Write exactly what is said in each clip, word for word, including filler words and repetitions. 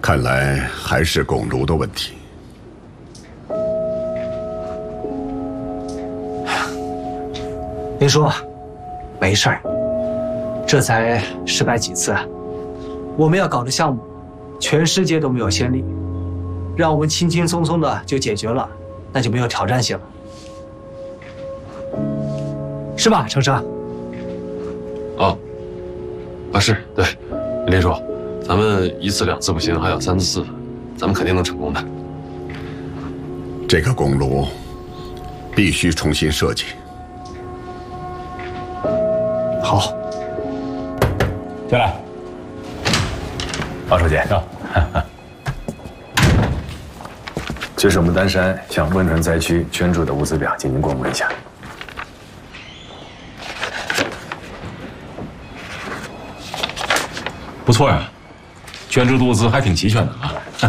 看来还是拱炉的问题。 林叔，没事儿，这才失败几次，我们要搞的项目，全世界都没有先例，让我们轻轻松松的就解决了，那就没有挑战性了，是吧，程生？ 哦，啊是对，林叔，咱们一次两次不行，还有三次四次，咱们肯定能成功的。 这个拱炉必须重新设计。 好， 进来。 王书记，这是我们丹山向汶川灾区捐助的物资表，请您过目一下。 不错呀，捐助的物资还挺齐全的啊。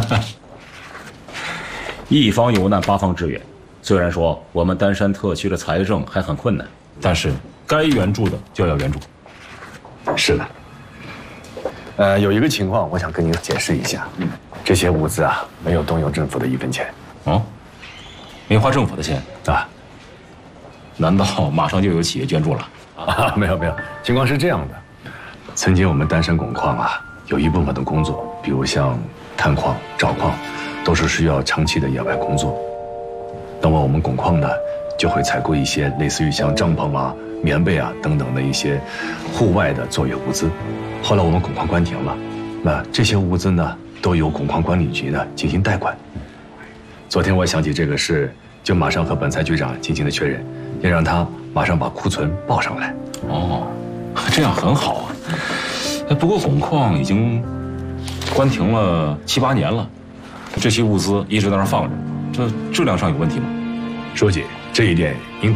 一方有难，八方支援。虽然说我们丹山特区的财政还很困难，但是该援助的就要援助。 是的。呃，有一个情况，我想跟您解释一下。嗯，这些物资啊，没有动用政府的一分钱。 哦，没花政府的钱啊？ 难道马上就有企业捐助了？ 啊，没有没有，情况是这样的。曾经我们丹山汞矿啊，有一部分的工作，比如像探矿、找矿，都是需要长期的野外工作。那么我们汞矿呢，就会采购一些类似于像帐篷啊、棉被啊等等的一些户外的作业物资。后来我们汞矿关停了，那这些物资呢，都由汞矿管理局呢进行代管。昨天我想起这个事，就马上和本财局长进行了确认，也让他马上把库存报上来。 哦，这样很好啊。哎，不过汞矿已经关停了七八年了，这些物资一直在那儿放着，这质量上有问题吗？ 书记，这一点您。